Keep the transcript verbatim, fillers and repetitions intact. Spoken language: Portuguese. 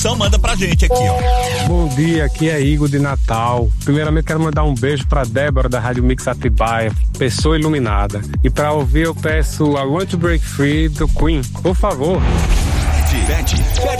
Então manda pra gente aqui, ó. Bom dia, aqui é Igor de Natal. Primeiramente quero mandar um beijo pra Débora da Rádio Mix Atibaia, pessoa iluminada. E pra ouvir eu peço I Want to Break Free do Queen, por favor. Pede, pede, pede.